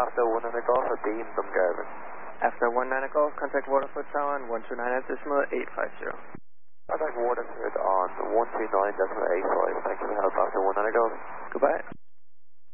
after 19 Golf at Beam, Dungarvan. After 19 Golf, contact Waterford Tower on 129.850. Contact Waterford on 129.85. Thanks for the help after 19 Golf. Goodbye.